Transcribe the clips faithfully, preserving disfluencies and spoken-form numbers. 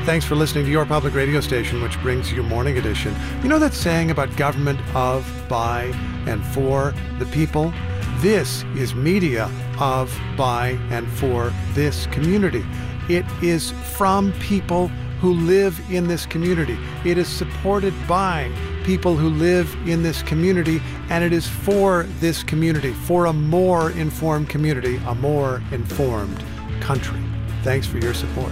Thanks for listening to your public radio station, which brings you Morning Edition. You know that saying about government of, by, and for the people? This is media of, by, and for this community. It is from people who live in this community. It is supported by people who live in this community, and it is for this community, for a more informed community, a more informed country. Thanks for your support.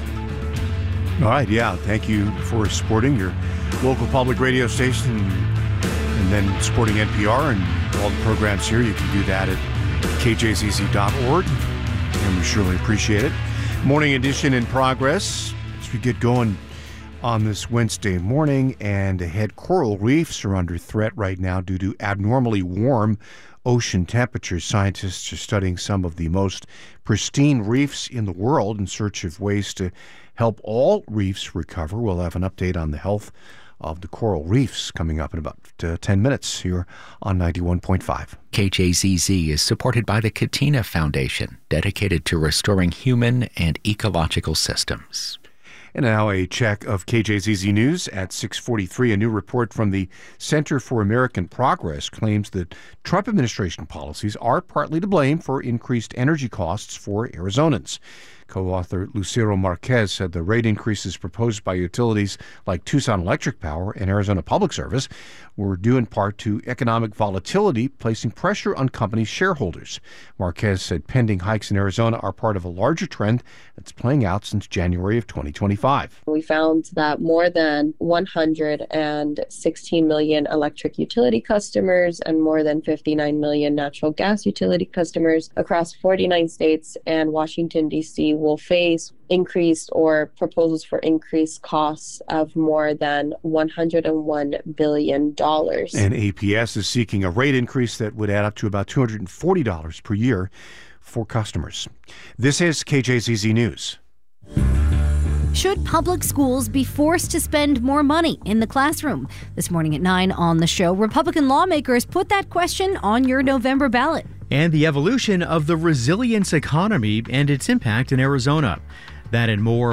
All right, yeah, thank you for supporting your local public radio station and then supporting N P R and all the programs here. You can do that at K J Z Z dot org, and we surely appreciate it. Morning Edition in progress as we get going on this Wednesday morning, and ahead, coral reefs are under threat right now due to abnormally warm ocean temperatures. Scientists are studying some of the most pristine reefs in the world in search of ways to help all reefs recover. We'll have an update on the health of the coral reefs coming up in about uh, ten minutes here on ninety-one point five. K J Z Z is supported by the Katina Foundation, dedicated to restoring human and ecological systems. And now a check of K J Z Z News at six forty-three. A new report from the Center for American Progress claims that Trump administration policies are partly to blame for increased energy costs for Arizonans. Co-author Lucero Marquez said the rate increases proposed by utilities like Tucson Electric Power and Arizona Public Service were due in part to economic volatility, placing pressure on company shareholders. Marquez said pending hikes in Arizona are part of a larger trend that's playing out since January of twenty twenty-five. We found that more than one hundred sixteen million electric utility customers and more than fifty-nine million natural gas utility customers across forty-nine states and Washington, D C will face increased or proposals for increased costs of more than one hundred one billion dollars. And A P S is seeking a rate increase that would add up to about two hundred forty dollars per year for customers. This is K J Z Z News. Should public schools be forced to spend more money in the classroom? This morning at nine on the show, Republican lawmakers put that question on your November ballot. And the evolution of the resilience economy and its impact in Arizona. That and more